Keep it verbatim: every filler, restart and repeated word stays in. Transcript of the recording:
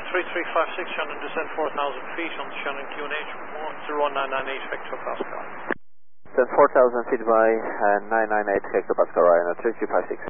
three three five six, Shannon, descend four thousand feet on Shannon Q N H one zero nine nine eight hectopascal. Descend four thousand feet by uh, nine nine eight hectopascal, Ryan, three three five six.